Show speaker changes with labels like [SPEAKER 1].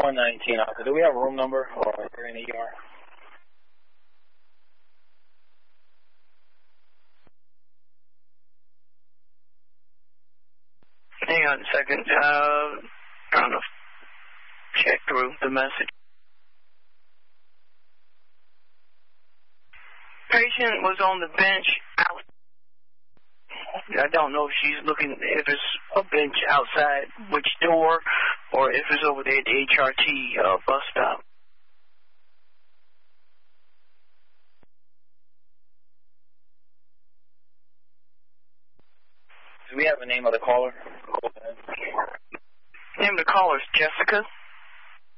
[SPEAKER 1] 119 out there. Do we have a room number or an ER?
[SPEAKER 2] Hang on a second. Trying to check through the message. Patient was on the bench out. I don't know if she's looking, if it's a bench outside which door, or if it's over there at the HRT bus stop.
[SPEAKER 1] Do we have a name of the caller?
[SPEAKER 2] Name of the caller is Jessica.